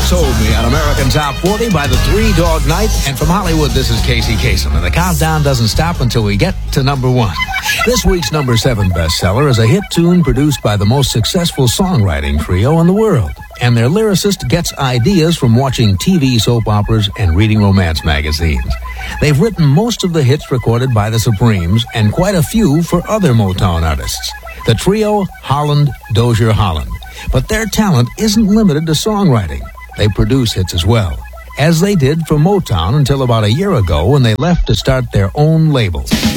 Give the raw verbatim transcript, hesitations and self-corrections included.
Sold Me on American Top forty by the Three Dog Night. And from Hollywood, this is Casey Kasem. And the countdown doesn't stop until we get to number one. This week's number seven bestseller is a hit tune produced by the most successful songwriting trio in the world. And their lyricist gets ideas from watching T V soap operas and reading romance magazines. They've written most of the hits recorded by the Supremes and quite a few for other Motown artists. The trio, Holland, Dozier, Holland. But their talent isn't limited to songwriting. They produce hits as well, as they did for Motown until about a year ago when they left to start their own label.